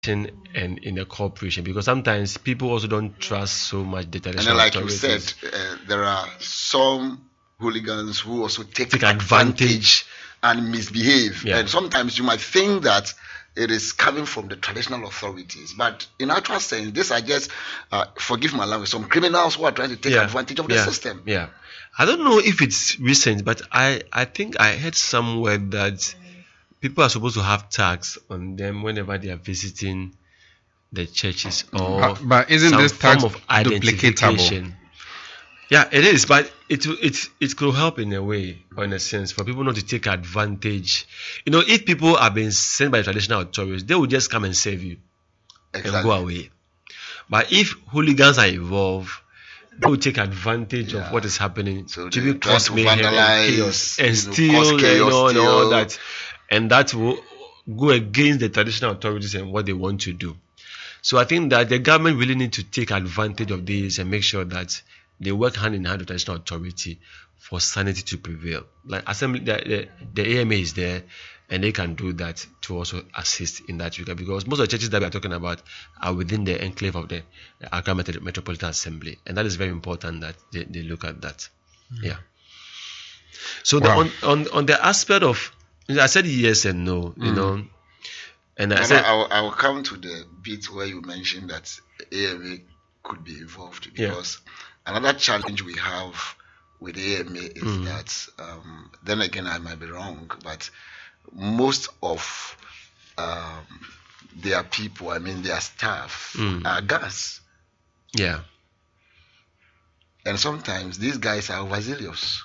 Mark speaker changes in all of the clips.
Speaker 1: and in the corporation, because sometimes people also don't trust so much the
Speaker 2: And
Speaker 1: traditional
Speaker 2: then, like
Speaker 1: authorities.
Speaker 2: you said, there are some hooligans who also take
Speaker 1: advantage
Speaker 2: and misbehave.
Speaker 1: Yeah.
Speaker 2: And sometimes you might think that it is coming from the traditional authorities, but in actual sense, these are just, forgive my language, some criminals who are trying to take advantage of the system.
Speaker 1: Yeah, I don't know if it's recent, but I think I heard somewhere that people are supposed to have tax on them whenever they are visiting the churches, or
Speaker 3: but isn't
Speaker 1: some
Speaker 3: this tax
Speaker 1: form of identification.
Speaker 3: duplicatable?
Speaker 1: Yeah, it is, but it could help in a way, or in a sense, for people not to take advantage. You know, if people are being sent by traditional authorities, they will just come and serve you and go away. But if hooligans are involved, they will take advantage of what is happening,
Speaker 2: So
Speaker 1: to
Speaker 2: they
Speaker 1: be
Speaker 2: try
Speaker 1: cause
Speaker 2: to
Speaker 1: mayhem and
Speaker 2: vandalize,
Speaker 1: chaos and
Speaker 2: cause
Speaker 1: steal,
Speaker 2: chaos,
Speaker 1: and all
Speaker 2: steal.
Speaker 1: that, and that will go against the traditional authorities and what they want to do. So I think that the government really need to take advantage of this and make sure that they work hand in hand with the traditional authority for sanity to prevail. Like assembly, the AMA is there, and they can do that to also assist in that regard, because most of the churches that we are talking about are within the enclave of the Accra Metropolitan Assembly, and that is very important that they look at that. Yeah. So on the aspect of, I said yes and no, you know, and I said
Speaker 2: I will come to the bit where you mentioned that AMA could be involved, because another challenge we have with AMA is that, then again I might be wrong, but most of their people, I mean their staff, are guys.
Speaker 1: Yeah.
Speaker 2: And sometimes these guys are overzealous.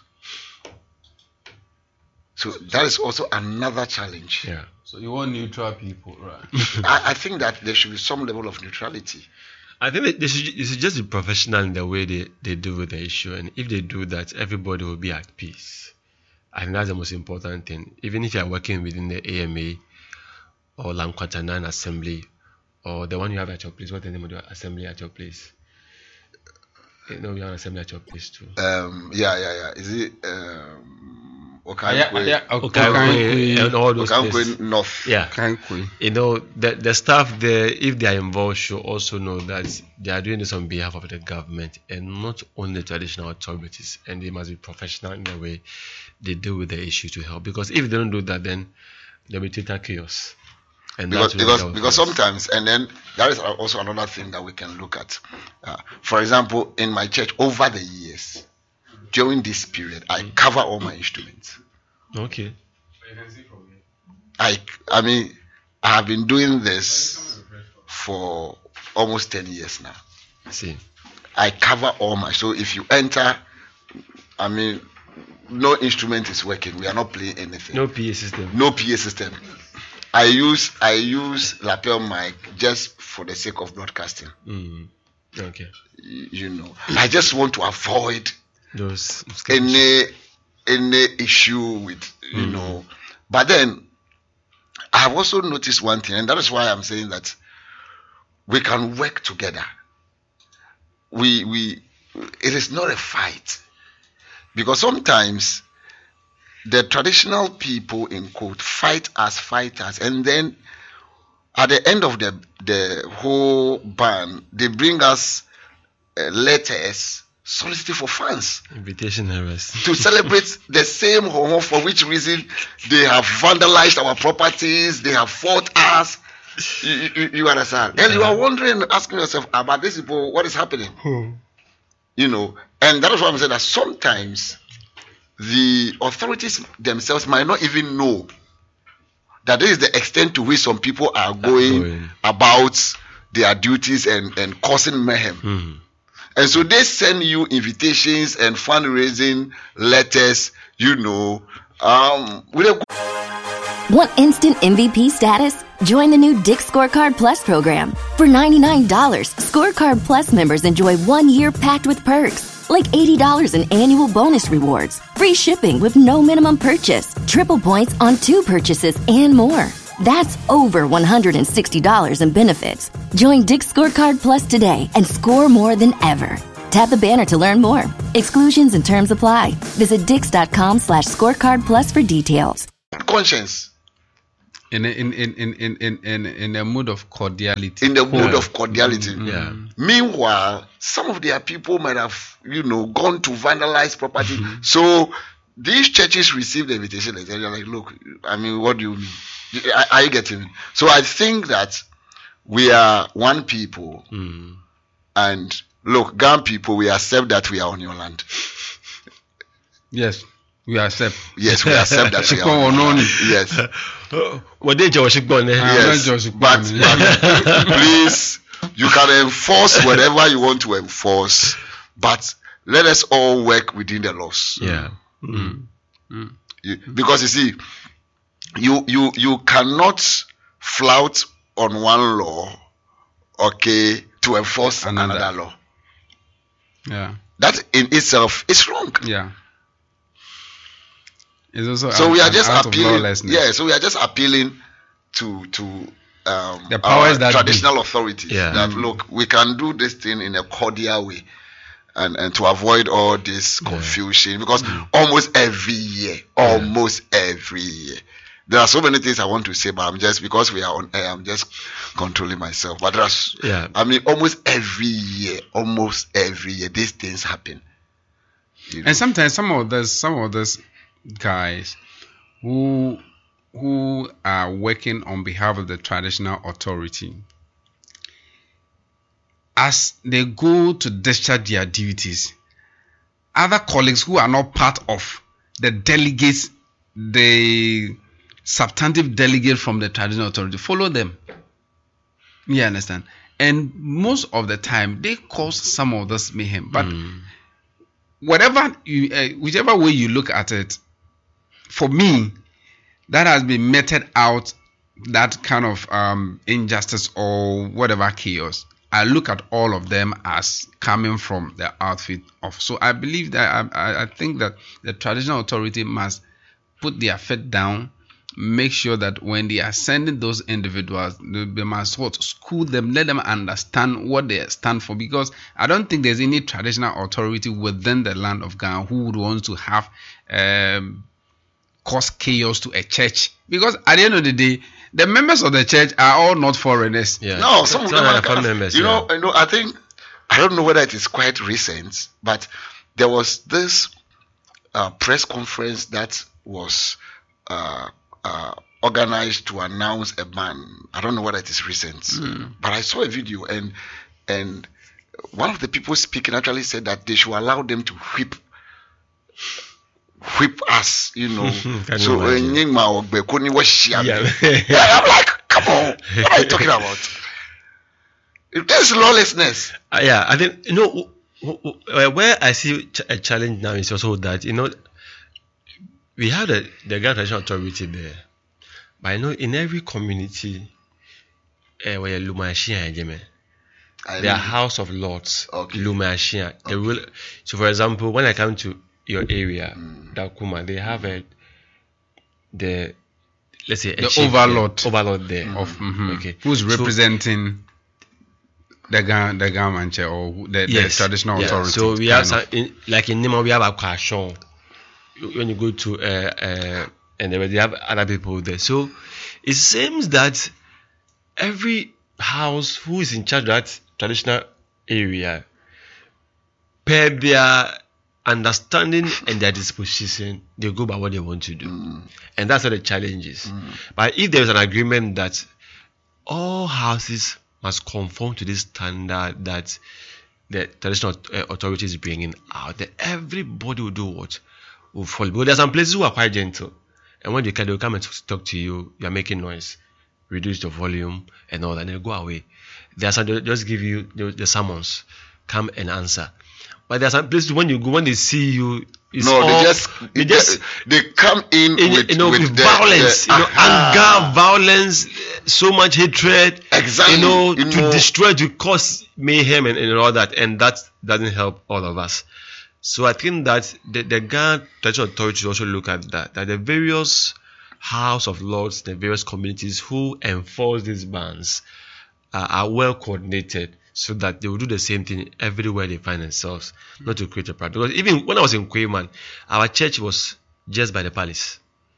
Speaker 2: So that is also another challenge.
Speaker 1: Yeah.
Speaker 3: So you want neutral people, right?
Speaker 2: I think that there should be some level of neutrality.
Speaker 1: I think they should just be professional in the way they deal with the issue, and if they do that, everybody will be at peace. I think that's the most important thing. Even if you are working within the AMA or Lankwatanan Assembly, or the one you have at your place, what's the name of the assembly at your place? You know, we have an assembly at your place too.
Speaker 2: Yeah. Is it
Speaker 1: Okankwe and all those places.
Speaker 2: North.
Speaker 1: Yeah.
Speaker 3: Okankwe.
Speaker 1: You know, the staff there, if they are involved, should also know that they are doing this on behalf of the government and not only traditional authorities, and they must be professional in the way they deal with the issue to help. Because if they don't do that, then there will be total chaos. And
Speaker 2: because sometimes, and then that is also another thing that we can look at. For example, in my church, over the years, during this period, I cover all my instruments.
Speaker 1: Okay.
Speaker 2: I mean, I have been doing this for almost 10 years now.
Speaker 1: See,
Speaker 2: I cover all my. So if you enter, I mean, no instrument is working. We are not playing anything.
Speaker 1: no PA system.
Speaker 2: No PA system. I use lapel mic just for the sake of broadcasting.
Speaker 1: Okay.
Speaker 2: You know, I just want to avoid
Speaker 1: Those
Speaker 2: any issue with, you know. But then I have also noticed one thing, and that is why I'm saying that we can work together. It is not a fight, because sometimes the traditional people, in quote, fight as fighters, and then at the end of the whole ban, they bring us letters soliciting for funds,
Speaker 1: invitation errors
Speaker 2: to celebrate the same homo, for which reason they have vandalized our properties, they have fought us. You understand? And you are wondering, asking yourself about these people, what is happening? You know, and that is why I'm saying that sometimes the authorities themselves might not even know that this is the extent to which some people are going about their duties and causing mayhem. And so they send you invitations and fundraising letters, you know, with a.
Speaker 4: Want instant MVP status? Join the new Dick's Scorecard Plus program. For $99, Scorecard Plus members enjoy 1 year packed with perks, like $80 in annual bonus rewards, free shipping with no minimum purchase, triple points on 2 purchases, and more. That's over $160 in benefits. Join Dick's Scorecard Plus today and score more than ever. Tap the banner to learn more. Exclusions and terms apply. Visit Dix.com/scorecard plus for details.
Speaker 2: Conscience.
Speaker 3: in a mood of cordiality.
Speaker 2: In the mood of cordiality.
Speaker 1: Yeah.
Speaker 2: Meanwhile, some of their people might have, gone to vandalize property. So these churches receive the invitation and they're like, look, I mean, what do you mean? Are you getting me? So I think that we are one people, and look, Ghana people, we accept that we are on your land.
Speaker 3: Yes, we accept.
Speaker 2: Yes, we accept that we are on your land. Yes.
Speaker 1: What did you say?
Speaker 2: Yes. But please, you can enforce whatever you want to enforce, but let us all work within the laws.
Speaker 1: Yeah.
Speaker 2: Because you see, you cannot flout on one law, okay, to enforce another law.
Speaker 3: Yeah.
Speaker 2: That in itself is wrong.
Speaker 3: Yeah. It's also
Speaker 2: So we are just
Speaker 3: act of
Speaker 2: appealing.
Speaker 3: lawlessness.
Speaker 2: Yeah. So we are just appealing to
Speaker 3: the powers that
Speaker 2: traditional authorities.
Speaker 1: Yeah.
Speaker 2: That look, we can do this thing in a cordial way, and to avoid all this confusion, because almost every year, there are so many things I want to say, but I'm just, because we are on air, I'm just controlling myself. But I mean, almost every year, these things happen.
Speaker 3: And sometimes some of those guys who are working on behalf of the traditional authority, as they go to discharge their duties, other colleagues who are not part of the delegates, the substantive delegate from the traditional authority, follow them. You understand? And most of the time, they cause some of this mayhem. But whichever way you look at it, for me, that has been meted out, that kind of injustice or whatever chaos. I look at all of them as coming from the outfit of. So I believe that I think that the traditional authority must put their foot down, make sure that when they are sending those individuals, they must school them, let them understand what they stand for. Because I don't think there's any traditional authority within the land of Ghana who would want to have cause chaos to a church. Because at the end of the day, the members of the church are all not foreigners.
Speaker 1: Yeah.
Speaker 2: No, some of them are
Speaker 1: family members.
Speaker 2: You know, I think, I don't know whether it is quite recent, but there was this press conference that was organized to announce a ban. I don't know whether it is recent, but I saw a video, and one of the people speaking actually said that they should allow them to whip us, you know. So I'm like, come on, what are you talking about? There's lawlessness.
Speaker 1: Yeah, I think, where I see a challenge now is also that, we have the Ghana Traditional Authority there, but I know in every community, where Lumashia, they are House of Lords, Lumashia. So, for example, when I come to your area, Dakuma, they have let's say
Speaker 3: the overlord
Speaker 1: there
Speaker 3: of
Speaker 1: okay,
Speaker 3: who's representing the government or the traditional authority.
Speaker 1: So we have like in Nima we have a Kwashon. When you go to and they have other people there. So it seems that every house who is in charge of that traditional area, per their understanding and their disposition, they go by what they want to do. And that's what the challenge is. But if there is an agreement that all houses must conform to this standard that the traditional authority is bringing out, then everybody will do what? Will follow. Because there are some places who are quite gentle. And when they'll come and talk to you, you are making noise, reduce the volume and all that, and they'll go away. There are some, they'll just give you the summons, come and answer. But there are some places when you go, when they see you, they come in with
Speaker 2: violence,
Speaker 1: anger, violence, so much hatred,
Speaker 2: exactly,
Speaker 1: to destroy, to cause mayhem and all that, and that doesn't help all of us. So I think that the Ghana Traditional Authority should also look at that the various House of Lords, the various communities who enforce these bans are well coordinated, so that they will do the same thing everywhere they find themselves, not to create a problem. Because even when I was in Quayman, our church was just by the palace.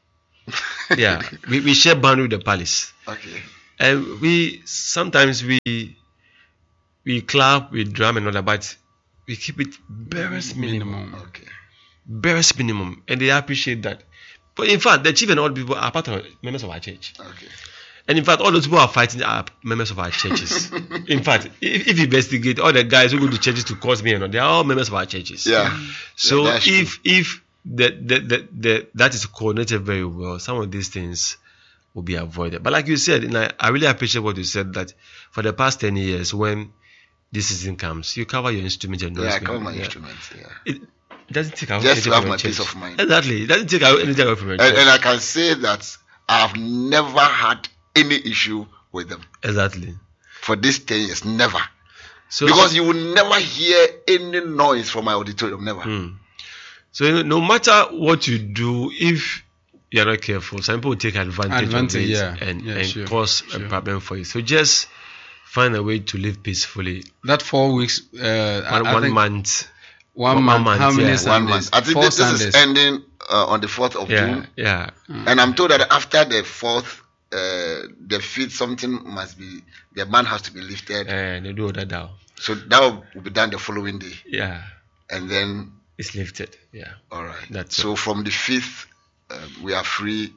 Speaker 1: Yeah, we share boundary with the palace,
Speaker 2: Okay.
Speaker 1: and we sometimes we clap, we drum and all that, but we keep it barest minimum.
Speaker 2: Okay.
Speaker 1: Barest minimum, and they appreciate that. But in fact, the chief and all the people are part of members of our church.
Speaker 2: Okay.
Speaker 1: And in fact, all those people who are fighting are members of our churches. In fact, if you investigate all the guys who go to churches to cause me, they are all members of our churches.
Speaker 2: Yeah.
Speaker 1: So
Speaker 2: Yeah, that's
Speaker 1: if that is coordinated very well, some of these things will be avoided. But like you said, and I really appreciate what you said, that for the past 10 years, when this season comes, you cover your instrument and noise.
Speaker 2: Yeah, I cover my instruments. Yeah.
Speaker 1: It doesn't take away
Speaker 2: Just to
Speaker 1: anything
Speaker 2: have
Speaker 1: from
Speaker 2: my
Speaker 1: your church.
Speaker 2: peace of mind.
Speaker 1: Exactly. It doesn't take away anything away from your church.
Speaker 2: And I can say that I've never had any issue with them
Speaker 1: Exactly.
Speaker 2: for these 10 years. Never.
Speaker 1: So
Speaker 2: Because you will never hear any noise from my auditorium. Never.
Speaker 1: So no matter what you do, if you're not careful, some people will take advantage of it and
Speaker 3: sure,
Speaker 1: cause a problem for you. So just find a way to live peacefully.
Speaker 3: That 4 weeks,
Speaker 1: One month.
Speaker 3: One month. How many
Speaker 1: yeah.
Speaker 3: Sundays?
Speaker 2: 1 month. I think
Speaker 3: 4
Speaker 2: this
Speaker 3: Sundays.
Speaker 2: is ending on the 4th of
Speaker 1: Yeah,
Speaker 2: June.
Speaker 1: yeah.
Speaker 2: And I'm told that after the 4th, the 5th, something must be, the ban has to be lifted.
Speaker 1: And they do that now.
Speaker 2: So that will be done the following day.
Speaker 1: Yeah,
Speaker 2: And then,
Speaker 1: it's lifted. Yeah.
Speaker 2: all right.
Speaker 1: That's
Speaker 2: so from the 5th, we are free.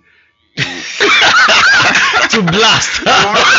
Speaker 1: To blast.
Speaker 2: In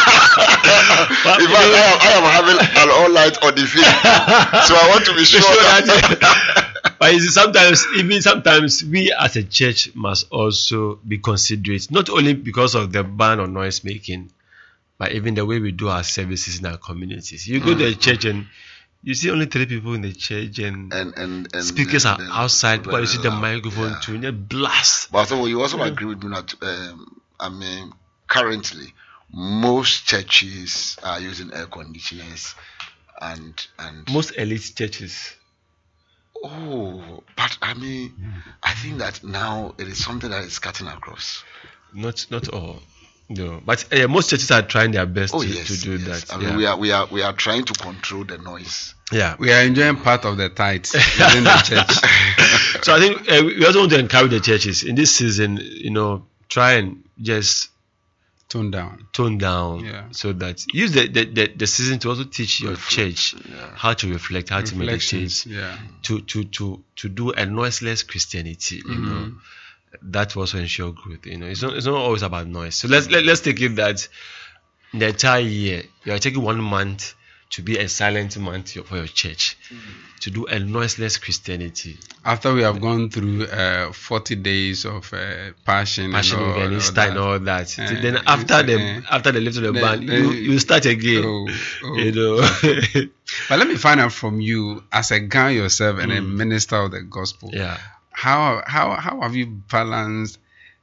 Speaker 2: fact, I am having an all-night on the 5th. So I want to be sure that...
Speaker 1: But you see, sometimes we as a church must also be considerate, not only because of the ban on noise making, but even the way we do our services in our communities. You go to a church and you see only 3 people in the church, and speakers are outside, but you see the microphone too, and they blast.
Speaker 2: But so you also agree with me that, I mean, currently, most churches are using air conditioners and
Speaker 1: Most elite churches.
Speaker 2: Oh, but I mean, I think that now it is something that is cutting across.
Speaker 1: Not all. No, but most churches are trying their best to do
Speaker 2: yes.
Speaker 1: that.
Speaker 2: I mean, we are trying to control the noise.
Speaker 1: Yeah.
Speaker 3: We are enjoying part of the tithe within the church.
Speaker 1: So I think we also want to encourage the churches in this season, try and just
Speaker 3: Tone down.
Speaker 1: Yeah. So that use the season to also teach your church how to reflect, how to meditate, to do a noiseless Christianity. You know, that will also ensure growth. It's not always about noise. So let's take it that the entire year you are taking 1 month to be a silent month for your church, to do a noiseless Christianity.
Speaker 3: After we have gone through 40 days of passion
Speaker 1: and Easter and all that, then after the lift of the ban, you start again.
Speaker 3: But let me find out from you, as a guy yourself and a minister of the gospel.
Speaker 1: Yeah.
Speaker 3: How have you balanced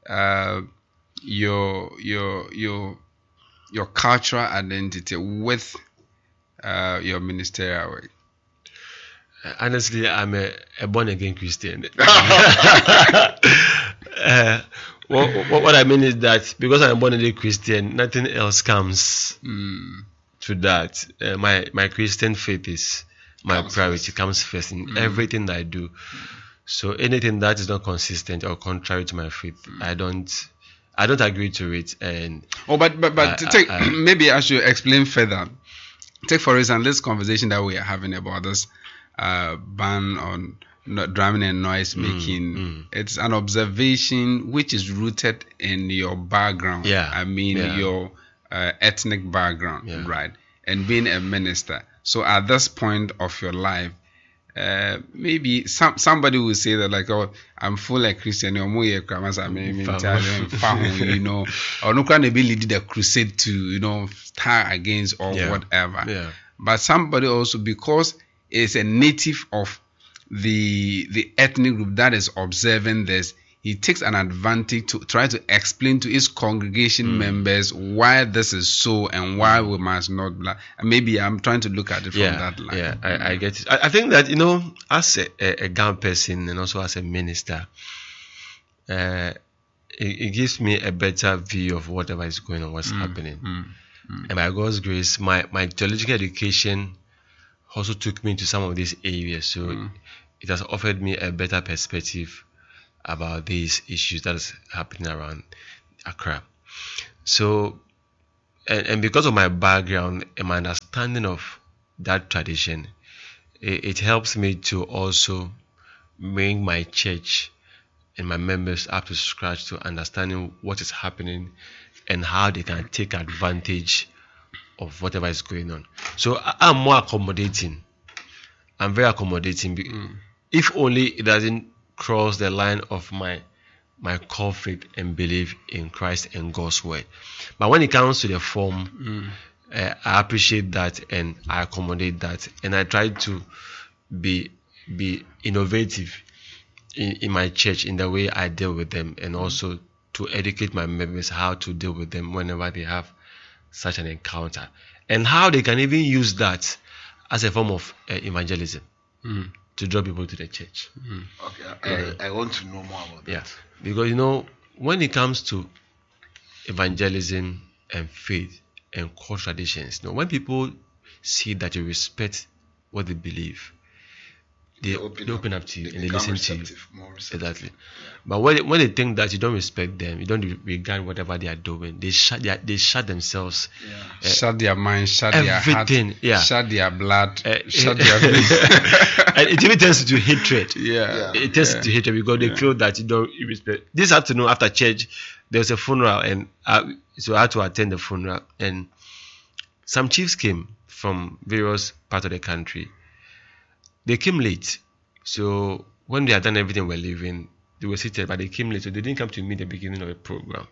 Speaker 3: your cultural identity with your ministerial work?
Speaker 1: Honestly, I'm a born again Christian. What I mean is that because I'm born again Christian, nothing else comes to that. My Christian faith is my priority, comes first in everything that I do. So anything that is not consistent or contrary to my faith, I don't agree to it. And
Speaker 3: maybe I should explain further. Take for instance this conversation that we are having about this ban on drumming and noise making. It's an observation which is rooted in your background. Your ethnic background, right? And being a minister. So at this point of your life, maybe somebody will say that, like, oh, I'm full of Christian, or no can be lead the crusade to stand against or whatever.
Speaker 1: Yeah.
Speaker 3: But somebody also, because it's a native of the ethnic group that is observing this, he takes an advantage to try to explain to his congregation members why this is so and why we must not. Maybe I'm trying to look at it from that line.
Speaker 1: Yeah, I get it. I think that, as a Ghan person and also as a minister, it gives me a better view of whatever is going on, what's happening. And by God's grace, my theological education also took me into some of these areas. So it has offered me a better perspective about these issues that is happening around Accra. So, and because of my background and my understanding of that tradition, it helps me to also bring my church and my members up to scratch to understanding what is happening and how they can take advantage of whatever is going on. So I'm more accommodating. I'm very accommodating. If only it doesn't cross the line of my core faith and belief in Christ and God's word. But when it comes to the form, I appreciate that and I accommodate that, and I try to be innovative in my church in the way I deal with them, and also to educate my members how to deal with them whenever they have such an encounter, and how they can even use that as a form of evangelism to draw people to the church.
Speaker 2: Okay, I want to know more about that.
Speaker 1: Yeah, because when it comes to evangelism and faith and core traditions, when people see that you respect what they believe, they open up to you and they listen to you. Exactly. But when they think that you don't respect them, you don't regard whatever they are doing, they shut themselves.
Speaker 3: Shut their mind, shut
Speaker 1: everything,
Speaker 3: their heart, shut their blood, shut their
Speaker 1: and it even turns to hatred. It turns to hatred because they feel that you don't respect. This afternoon after church, there was a funeral, and so I had to attend the funeral, and some chiefs came from various parts of the country. They came late, so when they had done everything we're leaving, they were seated, but they came late, so they didn't come to me at the beginning of the program.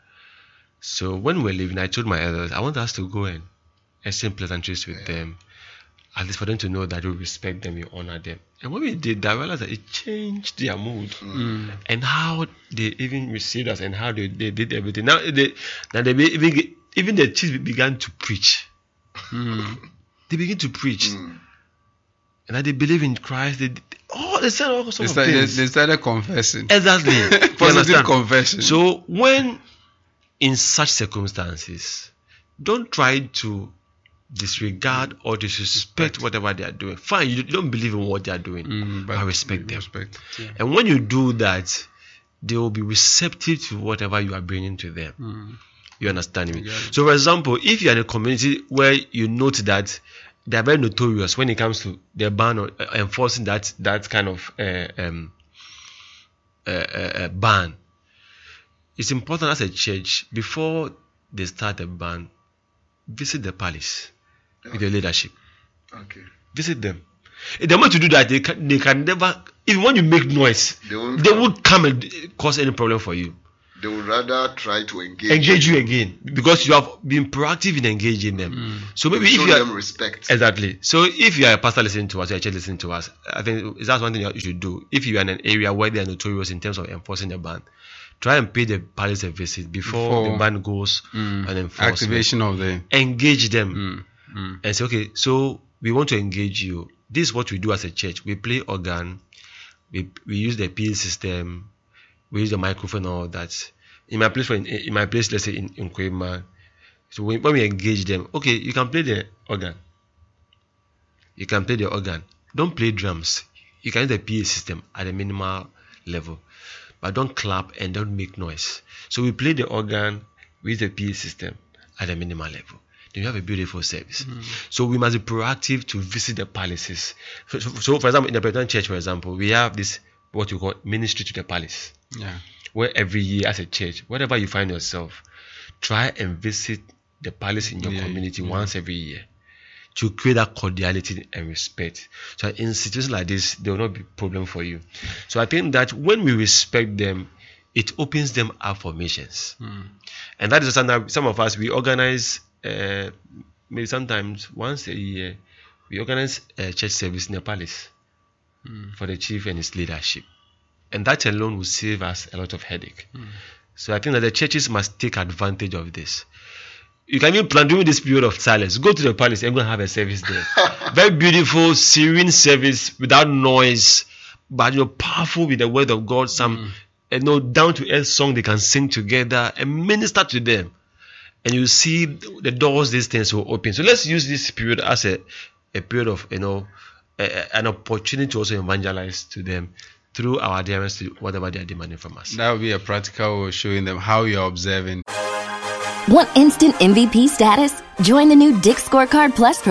Speaker 1: So when we were leaving, I told my elders, I want us to go and exchange pleasantries with them, at least for them to know that we respect them, we honor them. And when we did that, I realized that it changed their mood and how they even received us and how they did everything. Now even the chiefs began to preach. They begin to preach. And that they believe in Christ. They said all sorts of things.
Speaker 3: They started confessing.
Speaker 1: Exactly.
Speaker 3: Positive confession.
Speaker 1: So when in such circumstances, don't try to disregard or disrespect whatever they are doing. Fine, you don't believe in what they are doing, but respect them. And when you do that, they will be receptive to whatever you are bringing to them. You understand me? So, for example, if you are in a community where you note that they are very notorious when it comes to the ban or enforcing that kind of ban, it's important as a church, before they start a ban, visit the palace with the leadership. Visit them. If they want to do that, they can never, even when you make noise, they won't come and cause any problem for you.
Speaker 2: They would rather try to
Speaker 1: engage you again, because you have been proactive in engaging them. So maybe if you
Speaker 2: them respect.
Speaker 1: Exactly. So if you are a pastor listening to us, or a church listening to us, I think that's one thing you should do. If you are in an area where they are notorious in terms of enforcing the ban, try and pay the palace a visit before the ban goes and enforcement.
Speaker 3: Activation of the
Speaker 1: engage them and say, okay, so we want to engage you. This is what we do as a church. We play organ, we use the PA system, we use the microphone, all that. In my place, let's say in Kwema, so when we engage them, okay, you can play the organ. You can play the organ. Don't play drums. You can use the PA system at a minimal level, but don't clap and don't make noise. So we play the organ with the PA system at a minimal level. Then you have a beautiful service. So we must be proactive to visit the palaces. So for example, in the Presbyterian Church, for example, we have this what you call ministry to the palace. Where every year as a church, wherever you find yourself, try and visit the palace in your community once every year to create that cordiality and respect. So in situations like this, there will not be a problem for you. So I think that when we respect them, it opens them up for missions. And that is something that some of us, we organize, maybe sometimes once a year, we organize a church service in the palace for the chief and his leadership. And that alone will save us a lot of headache. So I think that the churches must take advantage of this. You can even plan during this period of silence. Go to the palace and go and have a service there. Very beautiful, serene service without noise, but powerful with the word of God. Some down to earth song they can sing together and minister to them. And you see the doors these things will open. So let's use this period as a period of an opportunity to also evangelize to them through our adherence to whatever they are demanding from us.
Speaker 3: That would be a practical way of showing them how you're observing.
Speaker 4: Want instant MVP status? Join the new Dick Scorecard Plus program.